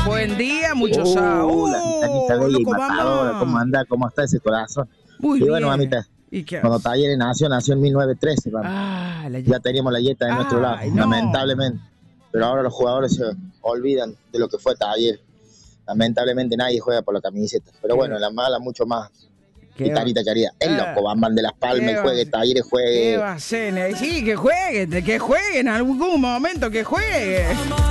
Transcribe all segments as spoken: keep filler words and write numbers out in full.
Buen día, muchos Uh, uh, la gitanita bella y loco, matadora, mamá. ¿cómo anda? ¿Cómo está ese corazón? Muy y bien. bueno, mamita, ¿Y qué cuando haces? Talleres nació, nació en mil novecientos trece, vamos. Ah, la Ya teníamos la yeta de Ay, nuestro lado, no. lamentablemente. Pero ahora los jugadores se olvidan de lo que fue Talleres. Lamentablemente nadie juega por la camiseta. Pero ¿Qué? bueno, la mala mucho más. ¿Qué Gitanita querida. El Ah. loco, Bambán de Las ¿Qué Palmas, y va- juegue, Talleres ¿Qué juegue. va a hacer? Sí, que juegue, que juegue en algún momento, que juegue.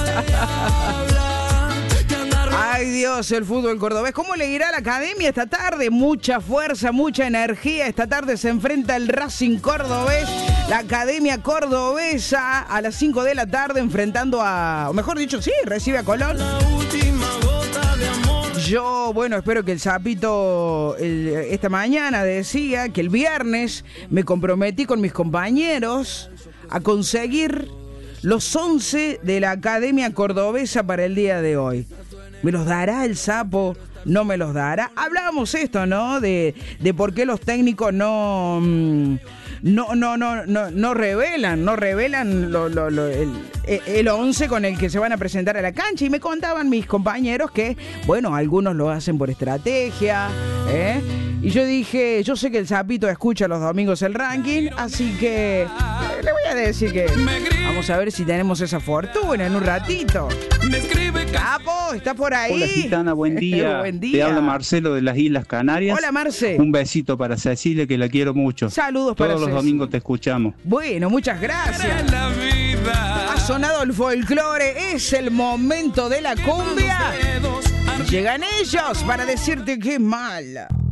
Ay Dios, el fútbol cordobés. ¿Cómo le irá a la academia esta tarde? Mucha fuerza, mucha energía. Esta tarde se enfrenta el Racing Cordobés, la academia cordobesa, a las cinco de la tarde enfrentando a, o mejor dicho, sí, recibe a Colón. Yo, bueno, espero que el Sapito el, esta mañana decía que el viernes me comprometí con mis compañeros a conseguir los once de la Academia Cordobesa para el día de hoy. ¿Me los dará el Sapo? ¿No me los dará? Hablábamos esto, ¿no? De, de por qué los técnicos no... Mmm, No, no, no, no, no revelan, no revelan lo, lo, lo, el, el once con el que se van a presentar a la cancha. Y me contaban mis compañeros que, bueno, algunos lo hacen por estrategia, ¿eh? Y yo dije, yo sé que el Sapito escucha los domingos el ranking, así que eh, le voy a decir que vamos a ver si tenemos esa fortuna en un ratito. Capo, ¿está por ahí? Hola Gitana, buen día. Buen día. Te habla Marcelo de las Islas Canarias. Hola, Marce. Un besito para Cecilia, que la quiero mucho. Saludos para Todos los Ceci. domingos te escuchamos. Bueno, muchas gracias. Ha sonado el folclore, es el momento de la cumbia. Llegan ellos para decirte que es mala.